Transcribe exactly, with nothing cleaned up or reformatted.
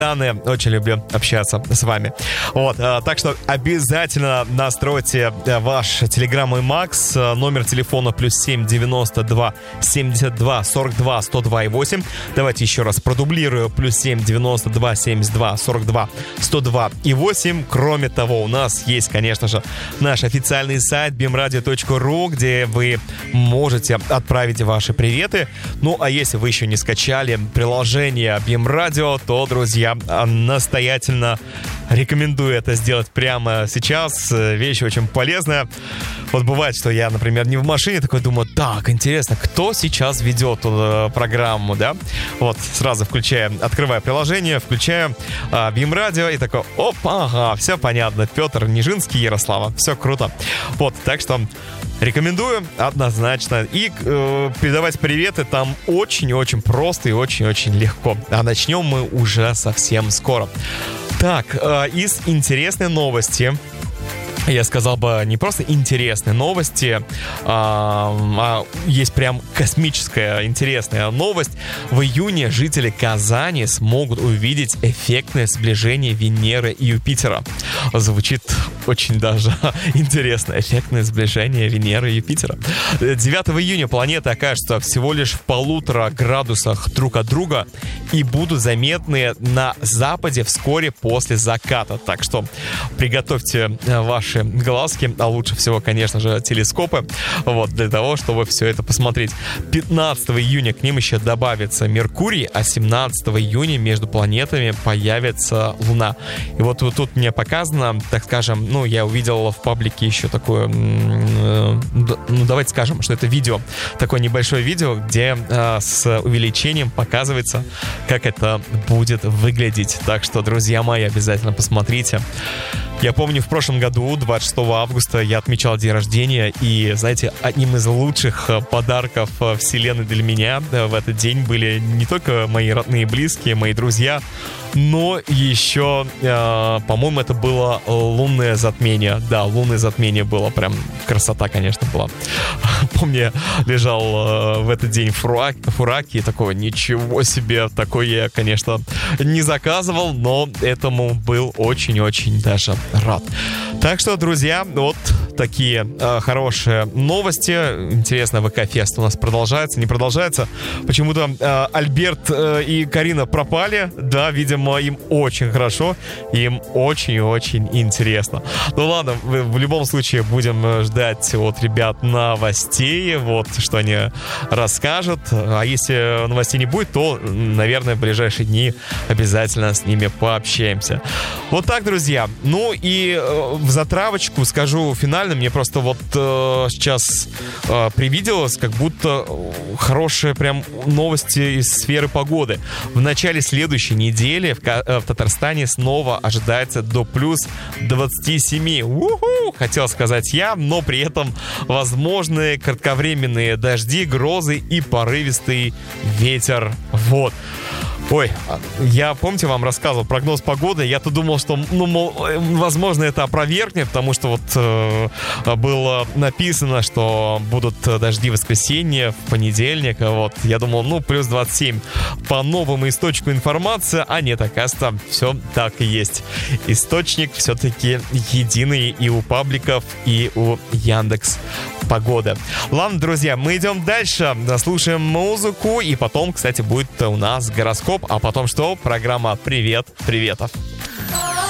Очень люблю общаться с вами. Вот, так что обязательно настройте ваш Telegram и Макс. Номер телефона плюс семь девяносто два семьдесят два сорок два сто два и восемь. Давайте еще раз продублирую. Плюс семь девяносто два семьдесят два сорок два сто два и восемь. Кроме того, у нас есть, конечно же, наш официальный сайт би эм радио точка ру, где вы можете отправить ваши приветы. Ну, а если вы еще не скачали приложение би эм радио, то, друзья, настоятельно рекомендую это сделать прямо сейчас. Вещь очень полезная. Вот бывает, что я, например, не в машине, такой думаю, так, интересно, кто сейчас ведет э, программу, да? Вот, сразу включаю, открываю приложение, включаю э, би эм радио и такой, опа, ага, все понятно, Петр Нижинский, Ярослава, все круто. Вот, так что рекомендую однозначно. И э, передавать приветы там очень-очень просто и очень-очень легко. А начнем мы уже совсем скоро. Так, э, из интересной новости. Я сказал бы, не просто интересные новости, а, а есть прям космическая интересная новость. В июне жители Казани смогут увидеть эффектное сближение Венеры и Юпитера. Звучит очень даже интересно. Эффектное сближение Венеры и Юпитера. девятого июня планеты окажутся всего лишь в полутора градусах друг от друга и будут заметны на западе вскоре после заката. Так что приготовьте ваши глазки, а лучше всего, конечно же, телескопы, вот, для того, чтобы все это посмотреть. пятнадцатого июня к ним еще добавится Меркурий, а семнадцатого июня между планетами появится Луна. И вот, вот тут мне показано, так скажем, ну, я увидел в паблике еще такое, ну, давайте скажем, что это видео, такое небольшое видео, где э, с увеличением показывается, как это будет выглядеть. Так что, друзья мои, обязательно посмотрите. Я помню, в прошлом году, двадцать шестого августа, я отмечал день рождения, и, знаете, одним из лучших подарков Вселенной для меня в этот день были не только мои родные и близкие, мои друзья, но еще, э, по-моему, это было лунное затмение. Да, лунное затмение было. Прям красота, конечно, была. Помню, я лежал э, в этот день в фураке, фураке и такого, ничего себе, такое я, конечно, не заказывал, но этому был очень-очень даже рад. Так что, друзья, вот такие э, хорошие новости. Интересно, ВК-фест у нас продолжается, не продолжается. Почему-то э, Альберт э, и Карина пропали. Да, видимо, им очень хорошо, им очень-очень интересно. Ну ладно, в, в любом случае будем ждать от ребят новостей, вот, что они расскажут. А если новостей не будет, то, наверное, в ближайшие дни обязательно с ними пообщаемся. Вот так, друзья. Ну и э, в затравочку скажу финально, мне просто вот э, сейчас э, привиделось, как будто хорошие прям новости из сферы погоды. В начале следующей недели в, э, в Татарстане снова ожидается до плюс двадцать семь. У-ху! Хотел сказать я, но при этом возможны кратковременные дожди, грозы и порывистый ветер. Вот. Ой, я, помните, вам рассказывал прогноз погоды, я-то думал, что, ну, мол, возможно, это опровергнет, потому что вот э, было написано, что будут дожди в воскресенье, в понедельник, вот, я думал, ну, плюс двадцать семь по новому источнику информации, а нет, оказывается, все так и есть. Источник все-таки единый и у пабликов, и у Яндекс Погода. Ладно, друзья, мы идем дальше, слушаем музыку, и потом, кстати, будет у нас гороскоп, а потом что? Программа «Привет, приветов».